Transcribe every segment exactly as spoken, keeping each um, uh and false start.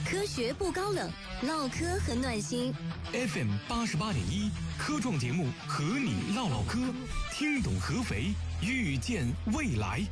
科学不高冷，唠嗑很暖心。 F M 八十八点一科创节目和你唠唠嗑，听懂合肥，遇见未来。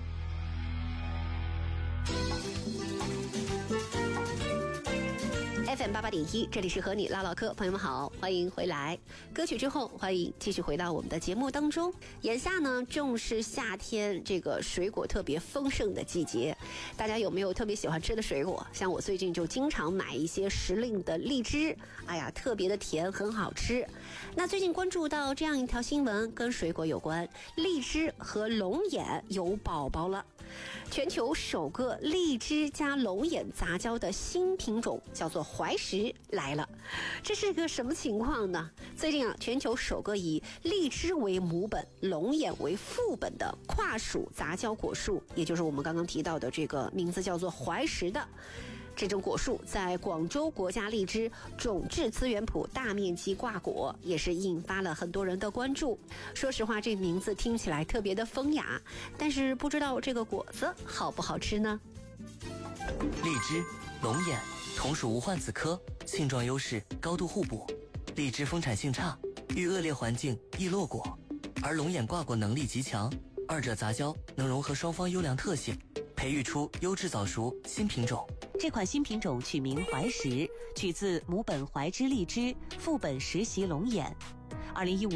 F M 八八点一，这里是和你唠唠嗑，朋友们好，欢迎回来。歌曲之后，欢迎继续回到我们的节目当中。眼下呢，正是夏天这个水果特别丰盛的季节，大家有没有特别喜欢吃的水果？像我最近就经常买一些时令的荔枝，哎呀，特别的甜，很好吃。那最近关注到这样一条新闻，跟水果有关，荔枝和龙眼有宝宝了。全球首个荔枝加龙眼杂交的新品种叫做怀石来了，这是个什么情况呢？最近啊，全球首个以荔枝为母本、龙眼为副本的跨属杂交果树，也就是我们刚刚提到的这个名字叫做怀石的这种果树，在广州国家荔枝种质资源圃大面积挂果，也是引发了很多人的关注。说实话，这名字听起来特别的风雅，但是不知道这个果子好不好吃呢？ 荔枝、龙眼同属无患子科，性状优势高度互补。荔枝丰产性差，遇恶劣环境易落果，而龙眼挂果能力极强，二者杂交能融合双方优良特性，培育出优质早熟新品种。 这款新品种取名怀石，取自母本怀枝荔枝，副本实习龙眼。二零一五